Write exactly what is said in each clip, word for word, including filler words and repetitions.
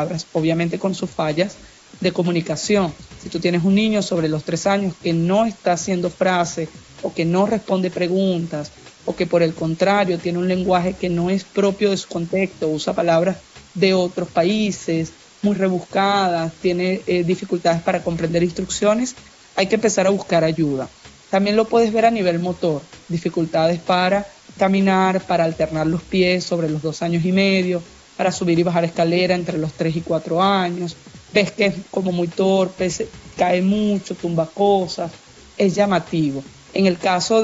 palabras, obviamente con sus fallas de comunicación. Si tú tienes un niño sobre los tres años que no está haciendo frases o que no responde preguntas o que por el contrario tiene un lenguaje que no es propio de su contexto, usa palabras de otros países muy rebuscadas, tiene eh, dificultades para comprender instrucciones, hay que empezar a buscar ayuda. También lo puedes ver a nivel motor, dificultades para caminar, para alternar los pies sobre los dos años y medio, para subir y bajar escalera entre los tres y cuatro años. Ves que es como muy torpe, se cae mucho, tumba cosas, es llamativo. En el caso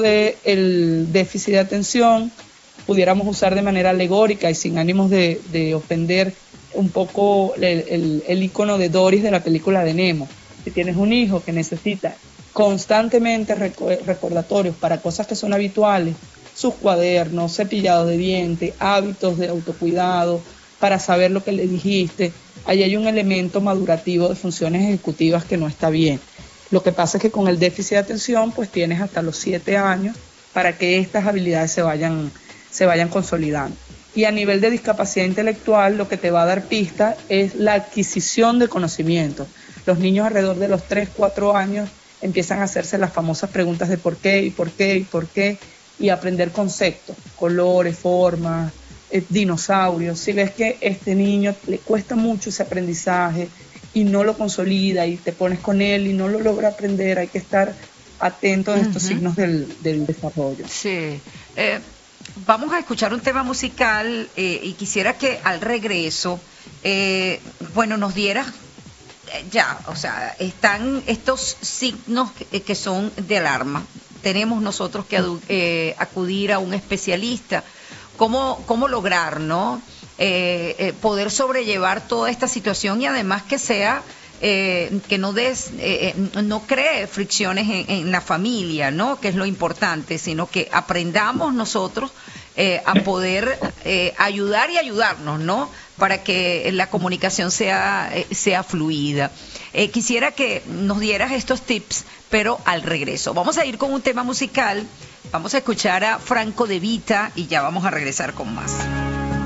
del déficit de atención, pudiéramos usar de manera alegórica y sin ánimos de, de ofender un poco el, el, el icono de Doris de la película de Nemo. Si tienes un hijo que necesita constantemente recordatorios para cosas que son habituales, sus cuadernos, cepillado de dientes, hábitos de autocuidado, para saber lo que le dijiste, ahí hay un elemento madurativo de funciones ejecutivas que no está bien. Lo que pasa es que con el déficit de atención, pues tienes hasta los siete años para que estas habilidades se vayan, se vayan consolidando. Y a nivel de discapacidad intelectual, lo que te va a dar pista es la adquisición de conocimientos. Los niños alrededor de los tres, cuatro años empiezan a hacerse las famosas preguntas de por qué, y por qué, y por qué, y aprender conceptos, colores, formas, eh, dinosaurios. Si ves que a este niño le cuesta mucho ese aprendizaje y no lo consolida y te pones con él y no lo logra aprender, hay que estar atento a estos uh-huh. signos del, del desarrollo. Sí. Eh, vamos a escuchar un tema musical eh, y quisiera que al regreso, eh, bueno, nos dieras eh, ya, o sea, están estos signos que, que son de alarma. Tenemos nosotros que adu- eh, acudir a un especialista. ¿Cómo, cómo lograr, ¿no? Eh, eh, poder sobrellevar toda esta situación y además que sea, eh, que no des, eh, no cree fricciones en, en la familia, ¿no? Que es lo importante, sino que aprendamos nosotros eh, a poder eh, ayudar y ayudarnos, ¿no? Para que la comunicación sea, eh, sea fluida. Eh, quisiera que nos dieras estos tips, pero al regreso. Vamos a ir con un tema musical, vamos a escuchar a Franco De Vita y ya vamos a regresar con más.